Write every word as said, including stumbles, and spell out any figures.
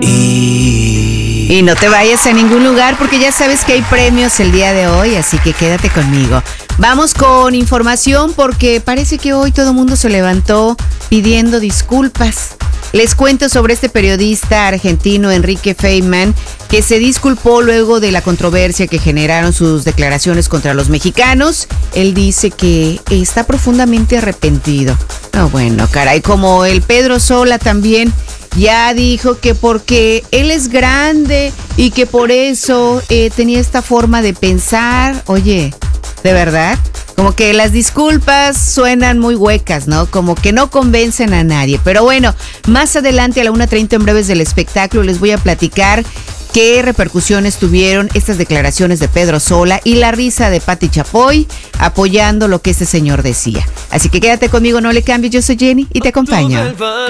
Y... Y no te vayas a ningún lugar porque ya sabes que hay premios el día de hoy, así que quédate conmigo. Vamos con información porque parece que hoy todo el mundo se levantó pidiendo disculpas. Les cuento sobre este periodista argentino Enrique Feynman, que se disculpó luego de la controversia que generaron sus declaraciones contra los mexicanos. Él dice que está profundamente arrepentido. No, bueno, caray, como el Pedro Sola también ya dijo que porque él es grande y que por eso eh, tenía esta forma de pensar. Oye, ¿de verdad? Como que las disculpas suenan muy huecas, ¿no? Como que no convencen a nadie. Pero bueno, más adelante a la una treinta en Breves del Espectáculo les voy a platicar qué repercusiones tuvieron estas declaraciones de Pedro Sola y la risa de Pati Chapoy apoyando lo que este señor decía. Así que quédate conmigo, no le cambies, yo soy Jenny y te acompaño.